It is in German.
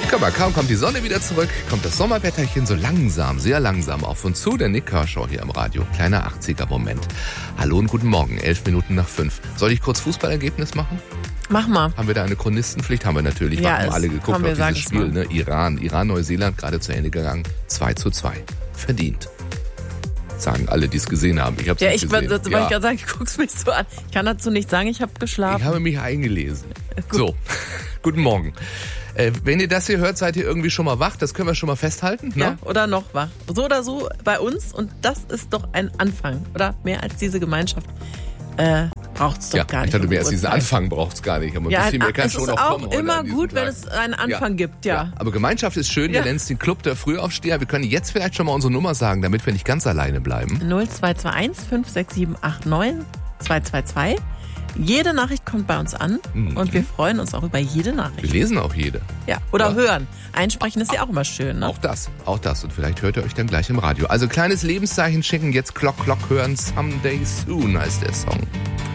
Guck mal, kaum kommt die Sonne wieder zurück, kommt das Sommerwetterchen so langsam, sehr langsam auf uns zu. Der Nick Kershaw hier im Radio. Kleiner 80er-Moment. Hallo und guten Morgen, 11 Minuten nach 5. Soll ich kurz Fußballergebnis machen? Mach mal. Haben wir da eine Chronistenpflicht? Haben wir natürlich. Wir haben alle geguckt auf dieses Spiel. Ne? Iran, Neuseeland, gerade zu Ende gegangen. 2:2. Verdient. Sagen alle, die es gesehen haben. Ich habe es nicht gesehen. Wollte ich gerade sagen, du guckst mich so an. Ich kann dazu nicht sagen, ich habe geschlafen. Ich habe mich eingelesen. So, guten Morgen. Wenn ihr das hier hört, seid ihr irgendwie schon mal wach. Das können wir schon mal festhalten. Ne? Ja, oder noch wach. So oder so bei uns. Und das ist doch ein Anfang. Oder mehr als diese Gemeinschaft braucht es doch gar nicht. Ich dachte, mehr als diesen Anfang braucht es gar nicht. Aber ein bisschen mehr kann schon noch kommen. Es ist auch immer gut, wenn es einen Anfang gibt, ja. Aber Gemeinschaft ist schön. Wir nennen es den Club der Frühaufsteher. Wir können jetzt vielleicht schon mal unsere Nummer sagen, damit wir nicht ganz alleine bleiben. 0221 56789 222. Jede Nachricht kommt bei uns an und wir freuen uns auch über jede Nachricht. Wir lesen auch jede. Ja, oder hören. Einsprechen ist ja auch immer schön, ne? Auch das. Und vielleicht hört ihr euch dann gleich im Radio. Also kleines Lebenszeichen schicken, jetzt Clock hören. Someday Soon heißt der Song.